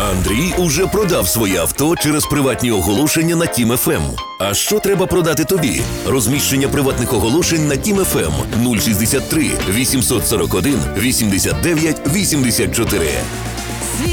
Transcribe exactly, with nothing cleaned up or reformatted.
Андрій уже продав своє авто через приватні оголошення на Тім еф ем. А що треба продати тобі? Розміщення приватних оголошень на Тім еф ем нуль шістдесят три вісімсот сорок один вісімдесят дев'ять вісімдесят чотири.